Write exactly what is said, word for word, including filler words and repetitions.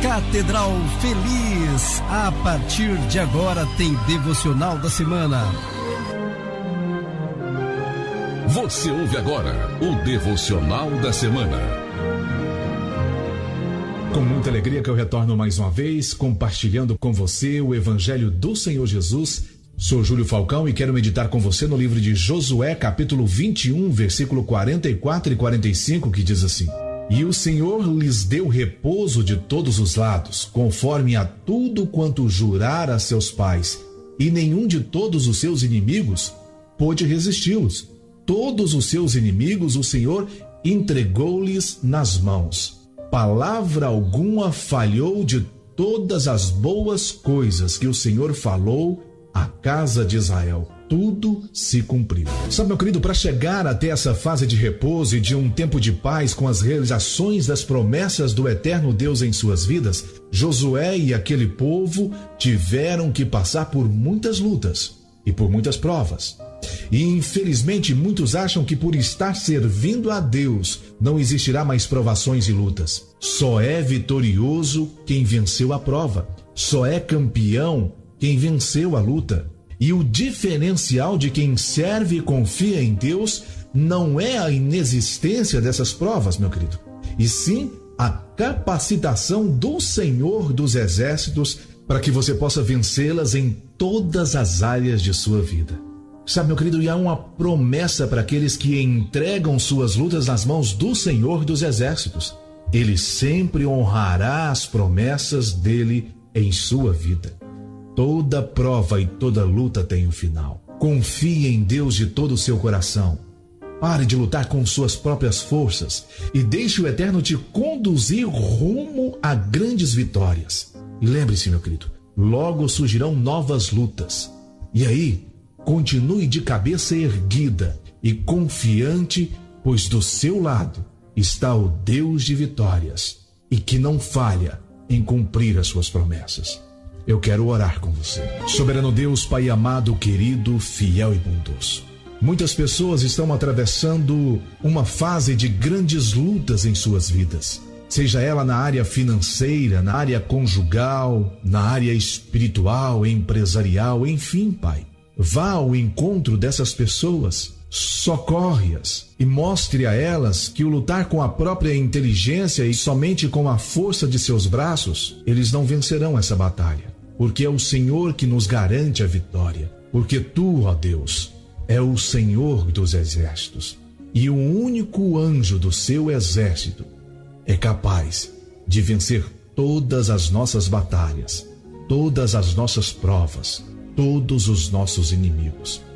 Catedral Feliz. A partir de agora tem Devocional da Semana. Você ouve agora o Devocional da Semana. Com muita alegria que eu retorno mais uma vez, compartilhando com você o Evangelho do Senhor Jesus. Sou Júlio Falcão e quero meditar com você no livro de Josué, capítulo vinte e um, versículo quarenta e quatro e quarenta e cinco, que diz assim: E o Senhor lhes deu repouso de todos os lados, conforme a tudo quanto jurara a seus pais, e nenhum de todos os seus inimigos pôde resisti-los. Todos os seus inimigos o Senhor entregou-lhes nas mãos. Palavra alguma falhou de todas as boas coisas que o Senhor falou à casa de Israel. Tudo se cumpriu. Sabe, meu querido, para chegar até essa fase de repouso e de um tempo de paz com as realizações das promessas do eterno Deus em suas vidas, Josué e aquele povo tiveram que passar por muitas lutas e por muitas provas. E infelizmente muitos acham que por estar servindo a Deus não existirá mais provações e lutas. Só é vitorioso quem venceu a prova. Só é campeão quem venceu a luta. E o diferencial de quem serve e confia em Deus não é a inexistência dessas provas, meu querido, e sim a capacitação do Senhor dos Exércitos para que você possa vencê-las em todas as áreas de sua vida. Sabe, meu querido, e há uma promessa para aqueles que entregam suas lutas nas mãos do Senhor dos Exércitos. Ele sempre honrará as promessas dele em sua vida. Toda prova e toda luta tem um final. Confie em Deus de todo o seu coração. Pare de lutar com suas próprias forças e deixe o Eterno te conduzir rumo a grandes vitórias. E lembre-se, meu querido, logo surgirão novas lutas. E aí, continue de cabeça erguida e confiante, pois do seu lado está o Deus de vitórias e que não falha em cumprir as suas promessas. Eu quero orar com você. Soberano Deus, Pai amado, querido, fiel e bondoso. Muitas pessoas estão atravessando uma fase de grandes lutas em suas vidas. Seja ela na área financeira, na área conjugal, na área espiritual, empresarial, enfim, Pai. Vá ao encontro dessas pessoas, socorre-as e mostre a elas que o lutar com a própria inteligência e somente com a força de seus braços, eles não vencerão essa batalha. Porque é o Senhor que nos garante a vitória. Porque Tu, ó Deus, é o Senhor dos exércitos. E o único anjo do seu exército é capaz de vencer todas as nossas batalhas, todas as nossas provas, todos os nossos inimigos.